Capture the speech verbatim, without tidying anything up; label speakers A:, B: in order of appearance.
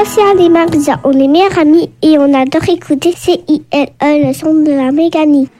A: Océane et Marisa, on est meilleurs amis et on adore écouter C I L E, le son de la Méganie.